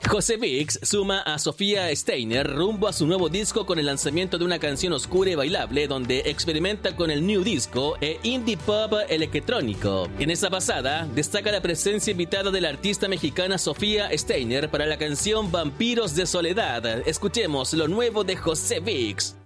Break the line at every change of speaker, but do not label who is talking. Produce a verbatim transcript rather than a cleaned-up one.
José Vicks suma a Sofía Steiner rumbo a su nuevo disco con el lanzamiento de una canción oscura y bailable donde experimenta con el new disco e indie pop electrónico. En esa pasada destaca la presencia invitada de la artista mexicana Sofía Steiner para la canción Vampiros de Soledad. Escuchemos lo nuevo de José Vicks.